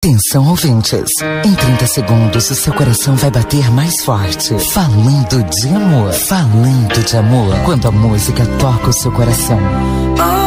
Atenção, ouvintes. Em 30 segundos, o seu coração vai bater mais forte. Falando de amor. Falando de amor. Quando a música toca o seu coração.